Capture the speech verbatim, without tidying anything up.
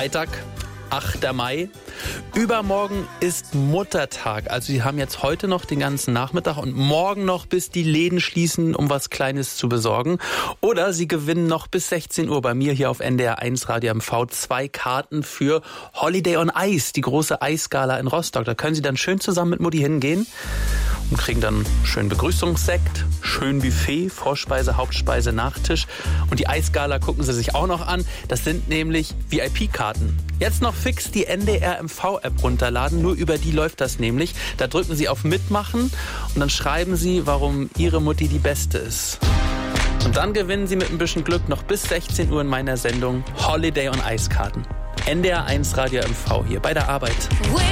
Freitag, achter Mai. Übermorgen ist Muttertag. Also Sie haben jetzt heute noch den ganzen Nachmittag und morgen noch, bis die Läden schließen, um was Kleines zu besorgen. Oder Sie gewinnen noch bis sechzehn Uhr bei mir hier auf N D R eins Radio M V zwei Karten für Holiday on Ice, die große Eisgala in Rostock. Da können Sie dann schön zusammen mit Mutti hingehen und kriegen dann schön Begrüßungssekt, schön Buffet, Vorspeise, Hauptspeise, Nachtisch. Und die Eisgala gucken Sie sich auch noch an. Das sind nämlich V I P-Karten. Jetzt noch fix die N D R M V-App runterladen. Nur über die läuft das nämlich. Da drücken Sie auf Mitmachen und dann schreiben Sie, warum Ihre Mutti die Beste ist. Und dann gewinnen Sie mit ein bisschen Glück noch bis sechzehn Uhr in meiner Sendung Holiday on Ice Karten. N D R eins Radio M V hier bei der Arbeit.